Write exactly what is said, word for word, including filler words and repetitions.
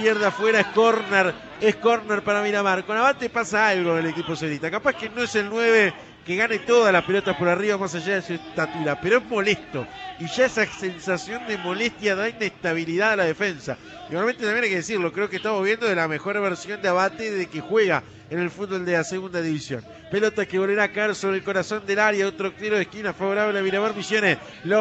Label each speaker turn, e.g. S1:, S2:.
S1: pierde afuera, es córner, es córner para Miramar. Con Abate pasa algo en el equipo celita. Capaz que no es el nueve que gane todas las pelotas por arriba más allá de su estatura, pero es molesto. Y ya esa sensación de molestia da inestabilidad a la defensa. Igualmente también hay que decirlo, creo que estamos viendo de la mejor versión de Abate de que juega en el fútbol de la segunda división. Pelota que volverá a caer sobre el corazón del área, otro tiro de esquina favorable a Miramar Misiones. Lo